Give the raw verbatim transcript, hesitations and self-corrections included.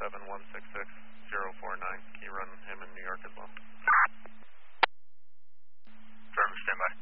seven one six six zero four nine. Can you run him in New York as well? Driver, stand by.